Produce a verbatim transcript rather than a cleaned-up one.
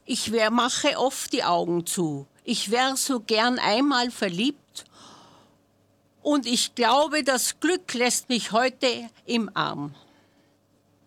Ich wär, mache oft die Augen zu. Ich wär so gern einmal verliebt. Und ich glaube, das Glück lässt mich heute im Arm.